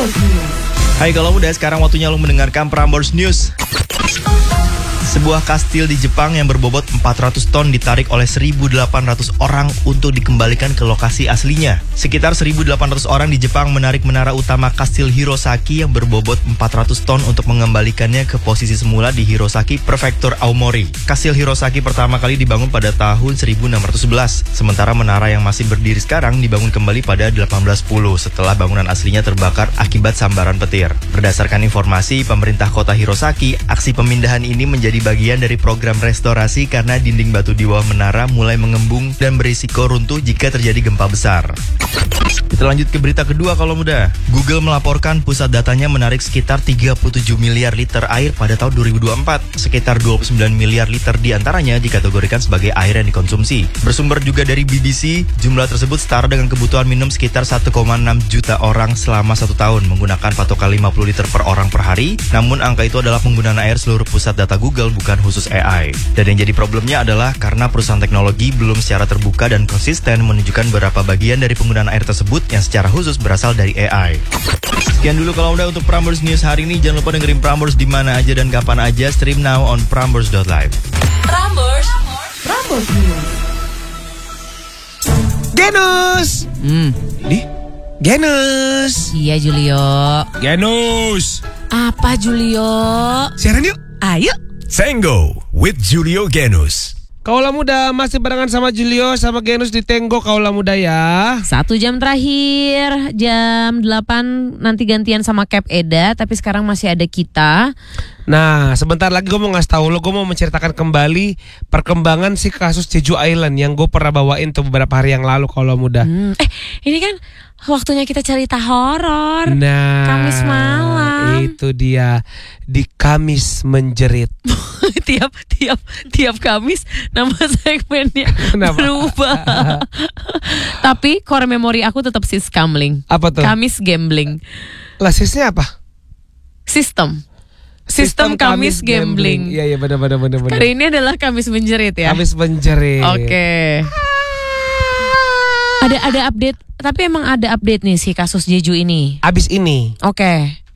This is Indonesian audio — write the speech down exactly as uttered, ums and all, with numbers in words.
Hai kalau muda, sekarang waktunya lo mendengarkan Prambors News. Sebuah kastil di Jepang yang berbobot empat ratus ton ditarik oleh seribu delapan ratus orang untuk dikembalikan ke lokasi aslinya. Sekitar seribu delapan ratus orang di Jepang menarik menara utama kastil Hirosaki yang berbobot empat ratus ton untuk mengembalikannya ke posisi semula di Hirosaki, Prefektur Aomori. Kastil Hirosaki pertama kali dibangun pada tahun seribu enam ratus sebelas, sementara menara yang masih berdiri sekarang dibangun kembali pada delapan belas sepuluh setelah bangunan aslinya terbakar akibat sambaran petir. Berdasarkan informasi pemerintah kota Hirosaki, aksi pemindahan ini menjadi bagian dari program restorasi karena dinding batu di bawah menara mulai mengembung dan berisiko runtuh jika terjadi gempa besar. Kita lanjut ke berita kedua kalau muda. Google melaporkan pusat datanya menarik sekitar tiga puluh tujuh miliar liter air pada tahun dua ribu dua puluh empat. Sekitar dua puluh sembilan miliar liter diantaranya dikategorikan sebagai air yang dikonsumsi. Bersumber juga dari B B C, jumlah tersebut setara dengan kebutuhan minum sekitar satu koma enam juta orang selama satu tahun menggunakan patokan lima puluh liter per orang per hari. Namun angka itu adalah penggunaan air seluruh pusat data Google, bukan khusus A I. Dan yang jadi problemnya adalah karena perusahaan teknologi belum secara terbuka dan konsisten menunjukkan berapa bagian dari penggunaan air tersebut yang secara khusus berasal dari A I. Sekian dulu kalau udah untuk Prambors News hari ini. Jangan lupa dengerin Prambors di mana aja dan kapan aja. Stream now on prambors dot live. Prambors, Prambors News. Genus. Hmm. Di Genus. Iya Julio. Genus. Apa Julio? Siaran yuk. Ayo. Tango with Julio Genus. Kaulah muda masih barengan sama Julio sama Genus di Tango Kaulah muda ya. Satu jam terakhir, jam delapan nanti gantian sama Cap Eda, tapi sekarang masih ada kita. Nah, sebentar lagi gue mau ngasih tahu lo, gue mau menceritakan kembali perkembangan si kasus Jeju Island yang gue pernah bawain tuh beberapa hari yang lalu Kaulah muda. Hmm, eh, ini kan waktunya kita cerita horor. Nah, Kamis malam. Itu dia di Kamis Menjerit. tiap tiap tiap Kamis nama segmennya Kenapa? berubah. Tapi core memori aku tetap sis Kamling. Apa tuh? Kamis Gambling. Lah sisnya apa? Sistem. Sistem Kamis Gambling. Iya iya benar benar benar benar. Kali ini adalah Kamis Menjerit ya. Kamis Menjerit. Oke. Ada ada update, tapi emang ada update nih si kasus Jeju ini. Abis ini Oke.